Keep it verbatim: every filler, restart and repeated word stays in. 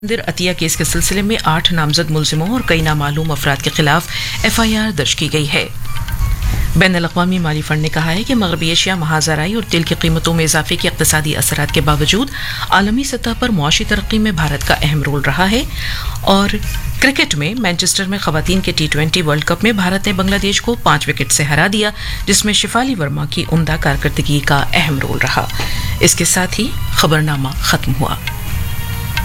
मंदिर अतिया केस के सिलसिले में आठ नामजद मुलजिमों और कई नामालूम अफराद के खिलाफ एफ आई आर दर्ज की गई है। बैनुल-अक़वामी माली फंड ने कहा है कि मगरबी एशिया महाजराई और तेल की कीमतों में इजाफे के इक़्तिसादी असरात के बावजूद आलमी सतह पर मुआशी तरक्की में भारत का अहम रोल रहा है। और क्रिकेट में मैनचेस्टर में खवातीन के टी ट्वेंटी वर्ल्ड कप में भारत ने बांग्लादेश को पांच विकेट से हरा दिया, जिसमें शिफाली वर्मा की उम्दा कारकर्दगी का अहम रोल रहा। इसके साथ ही खबरनामा खत्म हुआ।